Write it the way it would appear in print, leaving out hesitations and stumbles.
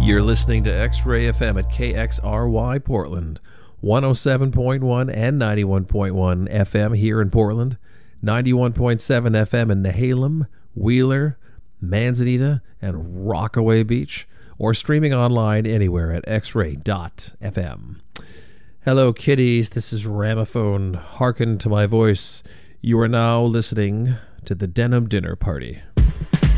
You're listening to X-Ray FM at KXRY Portland, 107.1 and 91.1 FM here in Portland, 91.7 FM in Nehalem, Wheeler, Manzanita, and Rockaway Beach, or streaming online anywhere at xray.fm. Hello, kiddies. This is Ramaphone. Hearken to my voice. You are now listening to the Denim Dinner Party.